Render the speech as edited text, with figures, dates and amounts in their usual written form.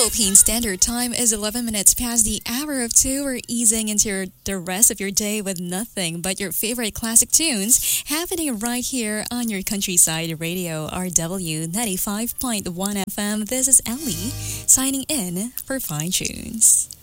Philippine Standard Time is 11 minutes past the hour of 2. We're easing into the rest of your day with nothing but your favorite classic tunes happening right here on your countryside radio, RW 95.1 FM. This is Ellie signing in for Fine Tunes.